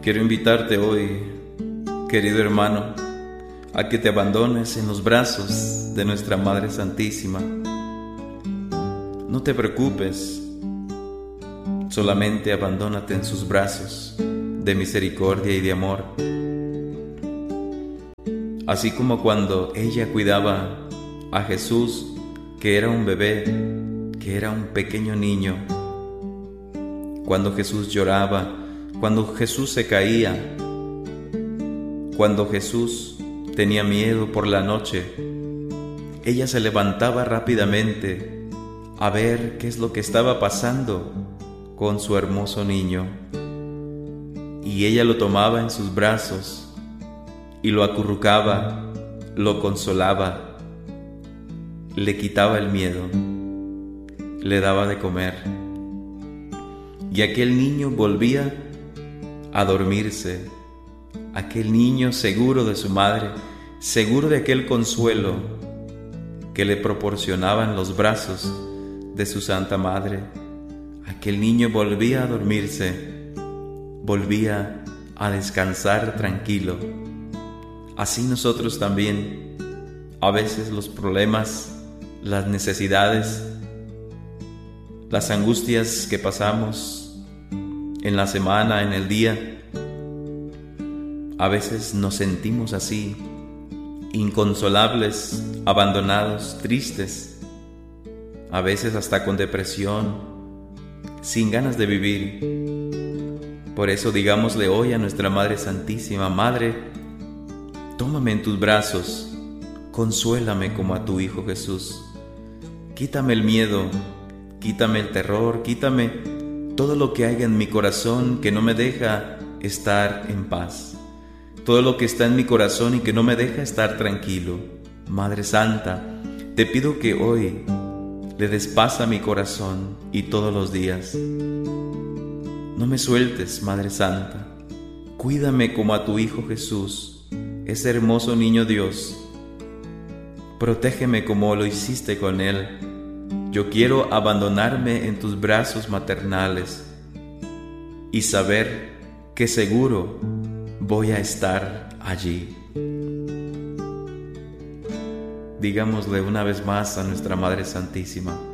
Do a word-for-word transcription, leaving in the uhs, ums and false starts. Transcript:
Quiero invitarte hoy, querido hermano, a que te abandones en los brazos de nuestra Madre Santísima. No te preocupes, solamente abandónate en sus brazos de misericordia y de amor. Así como cuando ella cuidaba a Jesús, que era un bebé, que era un pequeño niño, cuando Jesús lloraba, cuando Jesús se caía, cuando Jesús tenía miedo por la noche, ella se levantaba rápidamente a ver qué es lo que estaba pasando con su hermoso niño, y ella lo tomaba en sus brazos y lo acurrucaba, lo consolaba, le quitaba el miedo, le daba de comer, y aquel niño volvía a dormirse, aquel niño seguro de su madre, seguro de aquel consuelo que le proporcionaban los brazos de su Santa Madre. Aquel niño volvía a dormirse, volvía a descansar tranquilo. Así nosotros también, a veces los problemas, las necesidades, las angustias que pasamos en la semana, en el día, a veces nos sentimos así, inconsolables, abandonados, tristes, a veces hasta con depresión, sin ganas de vivir. Por eso digámosle hoy a nuestra Madre Santísima: Madre, tómame en tus brazos, consuélame como a tu Hijo Jesús. Quítame el miedo, quítame el terror, quítame todo lo que haya en mi corazón que no me deja estar en paz, todo lo que está en mi corazón y que no me deja estar tranquilo. Madre Santa, te pido que hoy le des paz a mi corazón y todos los días. No me sueltes, Madre Santa, cuídame como a tu Hijo Jesús, ese hermoso niño Dios. Protégeme como lo hiciste con Él. Yo quiero abandonarme en tus brazos maternales y saber que seguro voy a estar allí. Digámosle una vez más a nuestra Madre Santísima: